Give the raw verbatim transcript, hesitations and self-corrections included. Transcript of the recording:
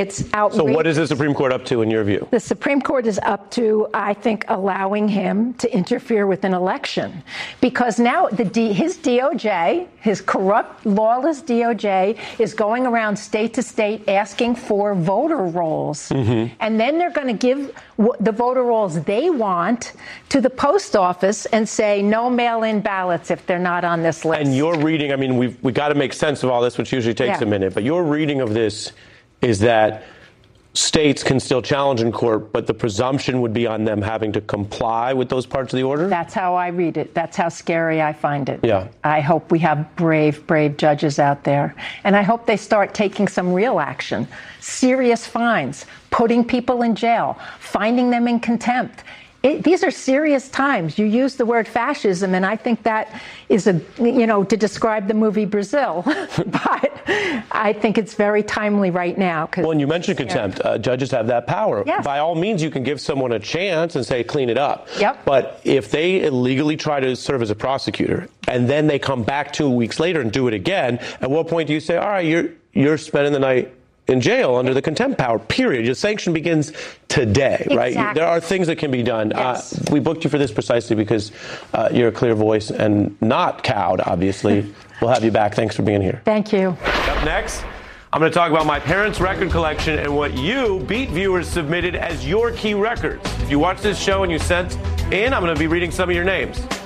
It's outrageous. So what is the Supreme Court up to in your view? The Supreme Court is up to, I think, allowing him to interfere with an election. Because now the D, his D O J, his corrupt, lawless D O J, is going around state to state asking for voter rolls. Mm-hmm. And then they're going to give w- the voter rolls they want to the post office and say no mail-in ballots if they're not on this list. And your reading, I mean, we've we got to make sense of all this, which usually takes yeah. a minute. But your reading of this is that states can still challenge in court, but the presumption would be on them having to comply with those parts of the order? That's how I read it. That's how scary I find it. Yeah. I hope we have brave, brave judges out there. And I hope they start taking some real action. Serious fines, putting people in jail, finding them in contempt. It, these are serious times. You use the word fascism, and I think that is a, you know, to describe the movie Brazil. But I think it's very timely right now. Well, and you mentioned contempt. Uh, judges have that power. Yes. By all means, you can give someone a chance and say, clean it up. Yep. But if they illegally try to serve as a prosecutor, and then they come back two weeks later and do it again, at what point do you say, all right, you're you're spending the night in jail under the contempt power, period? Your sanction begins today, right? Exactly. There are things that can be done. Yes. Uh, we booked you for this precisely because uh, you're a clear voice and not cowed, obviously. We'll have you back. Thanks for being here. Thank you. Up next, I'm going to talk about my parents' record collection and what you, Beat viewers, submitted as your key records. If you watch this show and you sent in, I'm going to be reading some of your names.